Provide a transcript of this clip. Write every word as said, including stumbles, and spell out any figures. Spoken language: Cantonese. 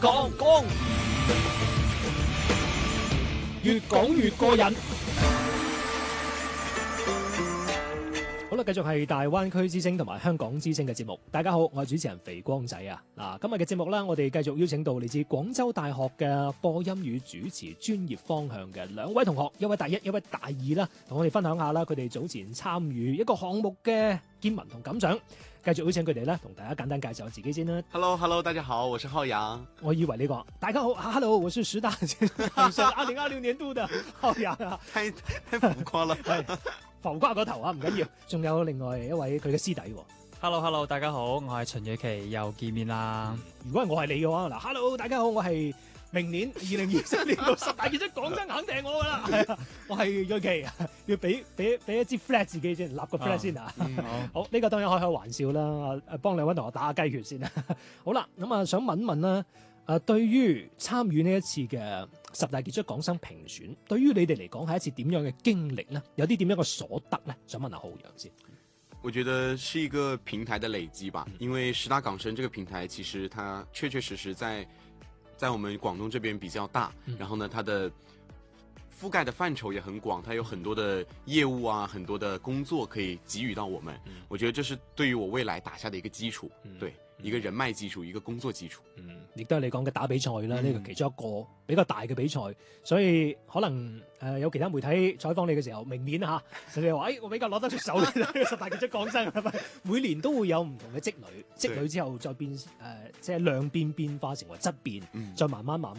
講講，越講越過癮。好啦，繼續係大灣區之聲同埋香港之聲嘅節目。大家好，我係主持人肥光仔啊！嗱，今日嘅節目啦，我哋繼續邀請到嚟自廣州大學嘅播音與主持專業方向嘅兩位同學，一位大一，一位大二啦，同我哋分享下啦，佢哋早前參與一個項目嘅見聞同感想。繼續邀請佢哋咧，同大家簡單介紹下自己先啦。 Hello，Hello， 大家好，我是浩洋。 我以為你講大家好 ，Hello， 我是十大學生二零二六年度的浩洋啊， 太太浮誇啦， 係浮誇個頭啊，唔緊要。仲有另外一位佢嘅師弟喎。 Hello，Hello， 大家好，我係陳瑞琪，又見面啦。 如果係我係你嘅話，嗱 ，Hello， 大家好，我係明年二零二三年度十大傑出講真肯定係我噶啦，係啊，我係瑞琪，要俾俾俾一支 flag 自己先，立個 flag 先啊。 嗯、好， 好，呢、這個當然開開玩笑啦，誒，幫兩位同學打下雞血先啦。好啦，咁啊，想問問啦，誒，對於參與呢一次嘅十大傑出港生評選，對於你哋嚟講係一次點樣嘅經歷呢？有啲點樣嘅所得呢？想問下浩洋先。 我覺得是一個平台的累積吧，因為十大港生這個平台其實它確確實實在在我們廣東這邊比較大，然後呢，它的覆蓋的範疇也很廣，它有很多的業務啊，很多的工作可以給予到我們。我覺得這是對於我未來打下的一個基礎，對，一個人脈基礎，一個工作基礎。嗯， 亦都係你講嘅打比賽啦，呢個其中一個比較大嘅比賽，所以可能誒、呃、有其他媒體採訪你嘅時候，明年嚇，你哋話誒我比較攞得出手呢個十大傑出港生，每年都會有唔同嘅積累，積累之後再變誒、呃，即係量變變化成為質變，再慢慢慢慢。